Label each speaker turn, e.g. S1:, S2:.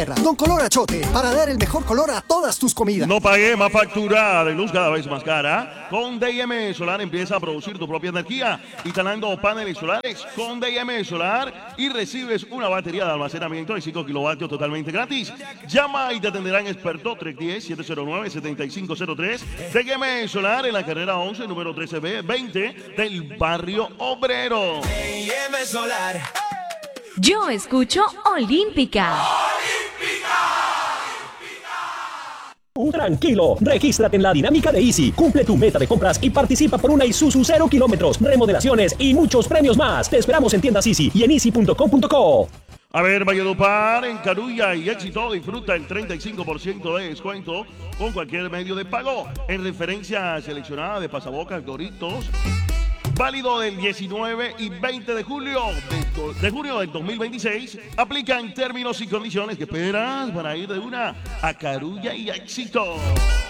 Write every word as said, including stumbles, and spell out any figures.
S1: Don Color Achote, para dar el mejor color a todas tus comidas.
S2: No pagué más factura de luz cada vez más cara. Con D I M Solar empieza a producir tu propia energía instalando paneles solares con D I M Solar y recibes una batería de almacenamiento de cinco kilovatios totalmente gratis. Llama y te atenderán experto tres uno cero, siete cero nueve, siete cinco cero tres. D I M Solar en la carrera once, número trece B veinte del barrio Obrero.
S3: D I M Solar.
S4: Yo escucho Olímpica.
S5: Tranquilo, regístrate en la dinámica de Easy, cumple tu meta de compras y participa por una Isuzu cero kilómetros, remodelaciones y muchos premios más. Te esperamos en tiendas Easy y en easy punto com punto co.
S2: A ver, Valledupar, en Carulla y Éxito disfruta el treinta y cinco por ciento de descuento con cualquier medio de pago en referencia seleccionada de pasabocas, Doritos. Válido del diecinueve y veinte de julio de, de junio del dos mil veintiséis. Aplican términos y condiciones. Que esperas para ir de una a Carulla y Éxito?